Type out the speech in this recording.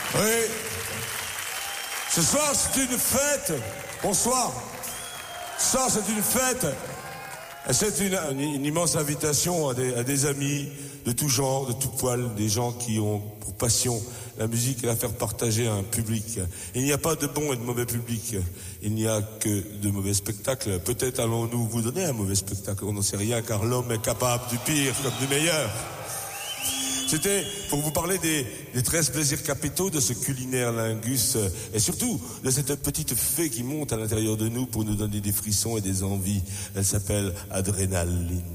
Oui. Ce soir, c'est une fête. Bonsoir. Ce soir, c'est une fête. C'est une immense invitation à des amis de tout genre, de tout poil, des gens qui ont pour passion la musique et la faire partager à un public. Il n'y a pas de bon et de mauvais public. Il n'y a que de mauvais spectacles. Peut-être allons-nous vous donner un mauvais spectacle. On n'en sait rien, car l'homme est capable du pire comme du meilleur. C'était pour vous parler des 13 plaisirs capitaux de ce culinaire lingus et surtout de cette petite fée qui monte à l'intérieur de nous pour nous donner des frissons et des envies. Elle s'appelle Adrénaline.